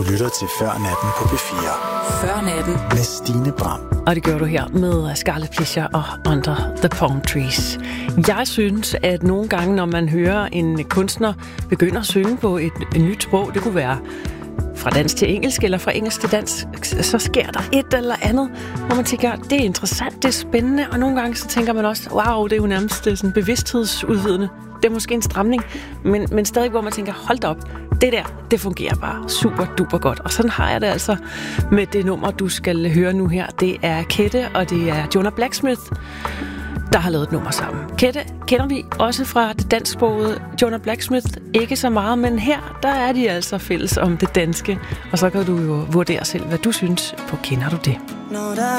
lytter til Før Natten på P4. Før Natten. Med Stine Bram. Og det gør du her med Scarlet Pleasure og Under the Palm Trees. Jeg synes, at nogle gange, når man hører en kunstner begynde at synge på et nyt sprog, det kunne være fra dansk til engelsk eller fra engelsk til dansk, så sker der et eller andet, hvor man tænker, det er interessant, det er spændende, og nogle gange så tænker man også, wow, det er jo nærmest sådan bevidsthedsudvidende. Det er måske en stramning, men stadig, hvor man tænker, hold da op, det der, det fungerer bare super duper godt. Og sådan har jeg det altså med det nummer, du skal høre nu her. Det er Kette, og det er Jonah Blacksmith, der har lavet et nummer sammen. Kette kender vi også fra det dansksprogede. Jonah Blacksmith ikke så meget, men her, der er de altså fælles om det danske. Og så kan du jo vurdere selv, hvad du synes på Kender du det?